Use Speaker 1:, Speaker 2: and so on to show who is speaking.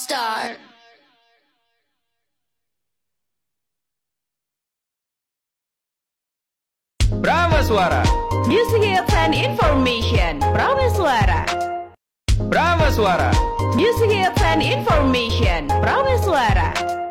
Speaker 1: star.
Speaker 2: Prameswara.
Speaker 3: Music hits and information. Prameswara.
Speaker 2: Prameswara.
Speaker 3: Music hits and information. Prameswara.